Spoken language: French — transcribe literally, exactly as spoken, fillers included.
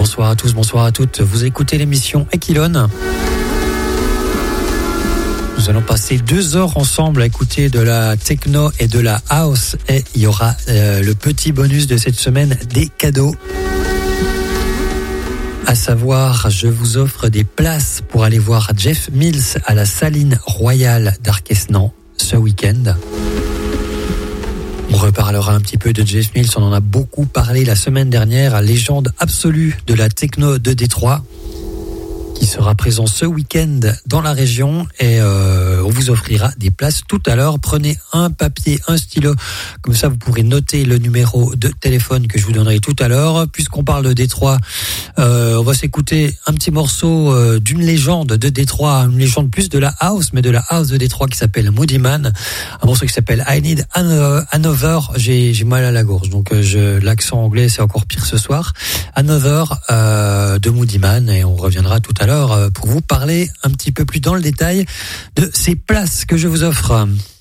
bonsoir à tous, bonsoir à toutes. Vous écoutez l'émission Equilone. Nous allons passer deux heures ensemble à écouter de la techno et de la house. Et il y aura euh, le petit bonus de cette semaine, des cadeaux. À savoir, je vous offre des places pour aller voir Jeff Mills à la Saline Royale d'Arquesnan ce week-end. On reparlera un petit peu de Jeff Mills, on en a beaucoup parlé la semaine dernière, légende absolue de la techno de Détroit, qui sera présent ce week-end dans la région et euh, on vous offrira des places tout à l'heure. Prenez un papier, un stylo, comme ça vous pourrez noter le numéro de téléphone que je vous donnerai tout à l'heure. Puisqu'on parle de Détroit, euh, on va s'écouter un petit morceau euh, d'une légende de Détroit, une légende plus de la house, mais de la house de Détroit qui s'appelle Moody Man, un morceau qui s'appelle I Need Another. J'ai, j'ai mal à la gorge, donc euh, je, l'accent anglais c'est encore pire ce soir. Another euh, de Moody Man et on reviendra tout à l'heure pour vous parler un petit peu plus dans le détail de ces places que je vous offre.